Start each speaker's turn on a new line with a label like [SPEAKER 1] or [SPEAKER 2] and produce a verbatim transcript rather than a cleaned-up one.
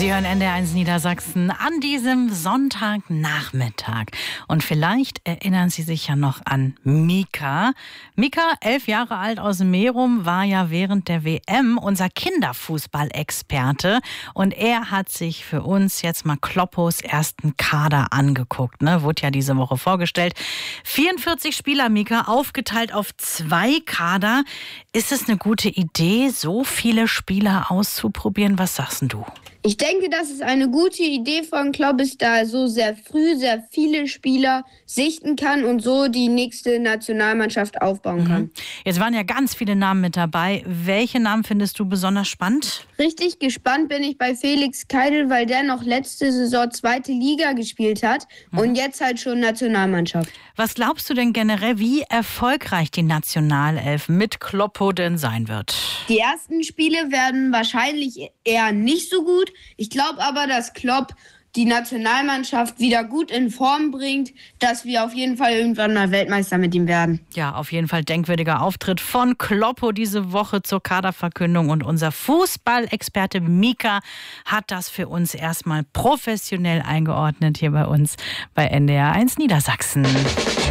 [SPEAKER 1] Sie hören N D R eins Niedersachsen an diesem Sonntagnachmittag. Und vielleicht erinnern Sie sich ja noch an Mika. Mika, elf Jahre alt aus Merum, war ja während der W M unser Kinderfußballexperte. Und er hat sich für uns jetzt mal Kloppos ersten Kader angeguckt. Ne? Wurde ja diese Woche vorgestellt. vierundvierzig Spieler, Mika, aufgeteilt auf zwei Kader. Ist es eine gute Idee, so viele Spieler auszuprobieren? Was sagst du?
[SPEAKER 2] Ich denke, dass es eine gute Idee von Klopp ist, da er so sehr früh sehr viele Spieler sichten kann und so die nächste Nationalmannschaft aufbauen kann.
[SPEAKER 1] Mhm. Jetzt waren ja ganz viele Namen mit dabei. Welche Namen findest du besonders spannend?
[SPEAKER 2] Richtig gespannt bin ich bei Felix Keidel, weil der noch letzte Saison zweite Liga gespielt hat mhm. und jetzt halt schon Nationalmannschaft.
[SPEAKER 1] Was glaubst du denn generell, wie erfolgreich die Nationalelf mit Kloppo denn sein wird?
[SPEAKER 2] Die ersten Spiele werden wahrscheinlich eher nicht so gut. Ich glaube aber, dass Klopp die Nationalmannschaft wieder gut in Form bringt, dass wir auf jeden Fall irgendwann mal Weltmeister mit ihm werden.
[SPEAKER 1] Ja, auf jeden Fall denkwürdiger Auftritt von Kloppo diese Woche zur Kaderverkündung. Und unser Fußballexperte Mika hat das für uns erstmal professionell eingeordnet hier bei uns bei N D R eins Niedersachsen.